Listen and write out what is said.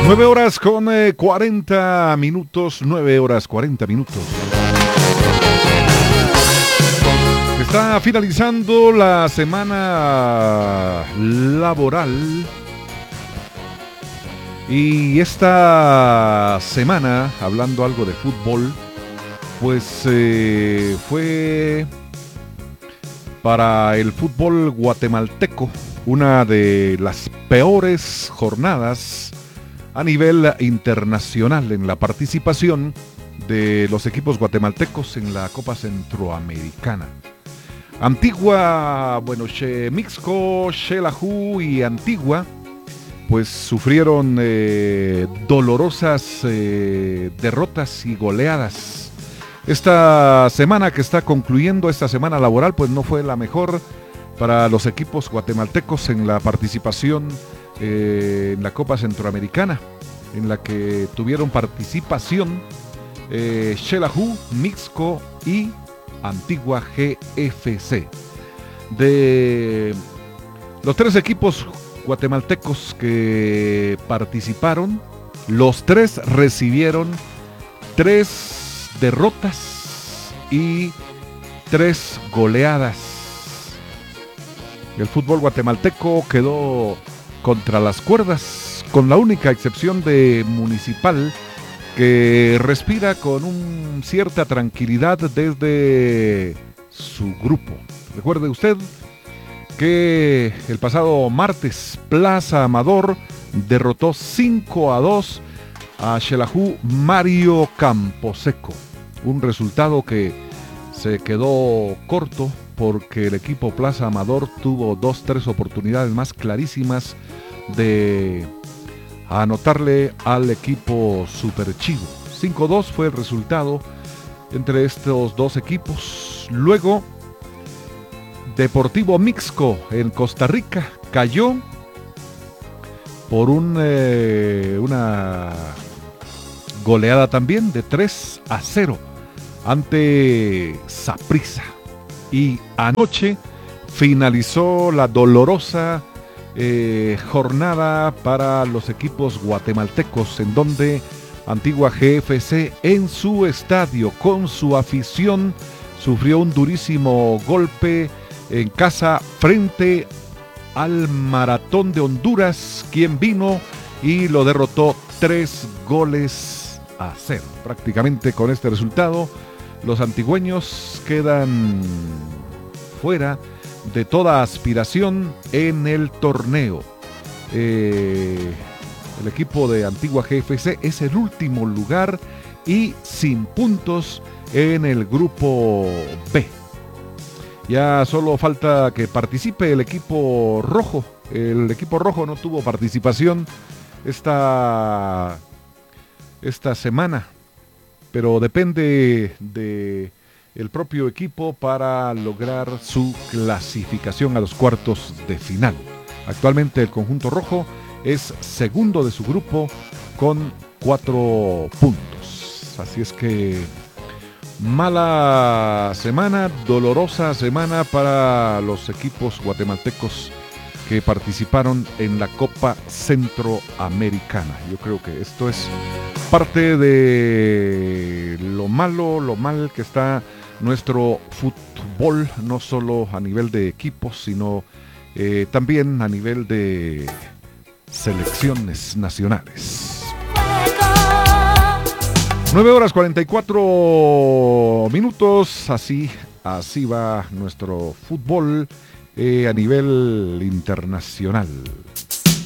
9 horas con 40 minutos, 9 horas 40 minutos. Está finalizando la semana laboral y esta semana, hablando algo de fútbol, pues fue para el fútbol guatemalteco una de las peores jornadas a nivel internacional en la participación de los equipos guatemaltecos en la Copa Centroamericana. Antigua, Mixco, Xelajú y Antigua, pues sufrieron dolorosas derrotas y goleadas. Esta semana que está concluyendo, esta semana laboral, pues no fue la mejor para los equipos guatemaltecos en la participación en la Copa Centroamericana, en la que tuvieron participación Xelajú, Mixco y Antigua GFC. De los 3 equipos guatemaltecos que participaron, los 3 recibieron 3 derrotas y 3 goleadas. El fútbol guatemalteco quedó contra las cuerdas, con la única excepción de Municipal, que respira con cierta tranquilidad desde su grupo. Recuerde usted que el pasado martes Plaza Amador derrotó 5-2 a Xelajú Mario Camposeco, un resultado que se quedó corto porque el equipo Plaza Amador tuvo 2-3 oportunidades más clarísimas de anotarle al equipo Super Chivo. 5-2 fue el resultado entre estos 2 equipos. Luego, Deportivo Mixco en Costa Rica cayó por una goleada también de 3-0 ante Saprissa. Y anoche finalizó la dolorosa jornada para los equipos guatemaltecos, en donde Antigua GFC en su estadio con su afición sufrió un durísimo golpe en casa frente al Maratón de Honduras, quien vino y lo derrotó 3-0. Prácticamente con este resultado los antigüeños quedan fuera de toda aspiración en el torneo. El equipo de Antigua GFC es el último lugar y sin puntos en el grupo B. Ya solo falta que participe el equipo rojo. El equipo rojo no tuvo participación esta semana, pero depende de el propio equipo para lograr su clasificación a los cuartos de final. Actualmente el conjunto rojo es segundo de su grupo con 4 puntos. Así es que mala semana, dolorosa semana para los equipos guatemaltecos que participaron en la Copa Centroamericana. Yo creo que esto es parte de lo mal que está nuestro fútbol, no solo a nivel de equipos, sino también a nivel de selecciones nacionales. 9:44 así va nuestro fútbol a nivel internacional.